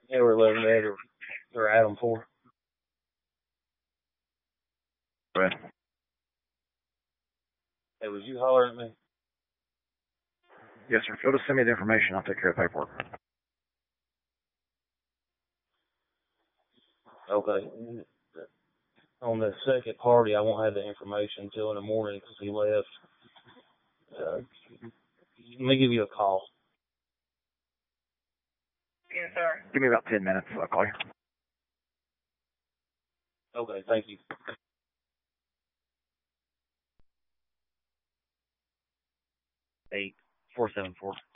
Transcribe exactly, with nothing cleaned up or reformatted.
Yeah, we're eleven eight or, or Adam four. Right. Hey, was you hollering at me? Yes, sir. If you'll just send me the information, I'll take care of the paperwork. Okay. On the second party, I won't have the information until in the morning because he left. Uh, let me give you a call. Yes, sir. Give me about ten minutes. I'll call you. Okay, thank you. Eight four seven four.